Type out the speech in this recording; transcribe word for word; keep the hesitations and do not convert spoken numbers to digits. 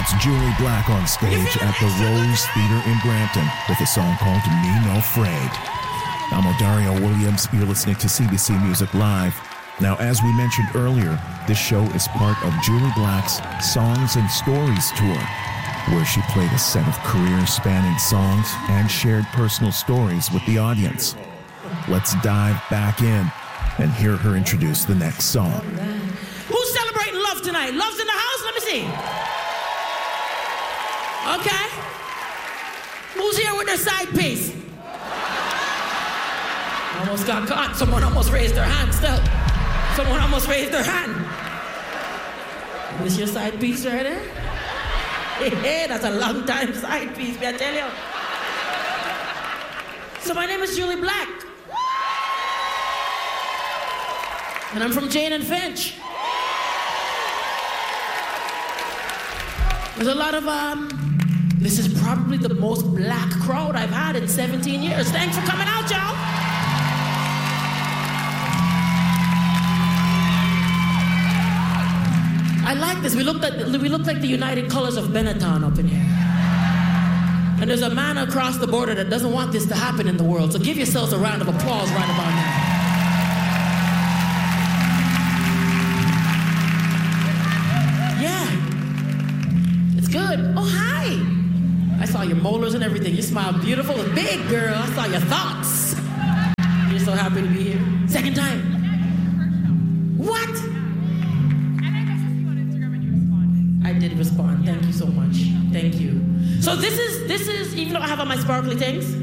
It's Julie Black on stage at the Rose Theater in Brampton with a song called Me No Fraid. I'm Odario Williams. You're listening to C B C Music Live. Now, as we mentioned earlier, this show is part of Julie Black's Songs and Stories Tour, where she played a set of career-spanning songs and shared personal stories with the audience. Let's dive back in and hear her introduce the next song. Who's celebrating love tonight? Love's in the house? Let me see. Okay. Who's here with their side piece? Almost got caught. Someone almost raised their hand still. Someone almost raised their hand. Is this your side piece right there? Hey, that's a long time side piece, I tell you. So my name is Julie Black. And I'm from Jane and Finch. There's a lot of, um, this is probably the most black crowd I've had in seventeen years. Thanks for coming out, y'all. I like this. We look like, we look like the United Colors of Benetton up in here. And there's a man across the border that doesn't want this to happen in the world. So give yourselves a round of applause right about now. Yeah. It's good. Oh, hi. I saw your molars and everything. You smile beautiful and big, girl. I saw your thoughts. You're so happy to be here. Second time. What? I did respond. Thank you so much. Thank you. So this is, this is, even though I have on my sparkly things,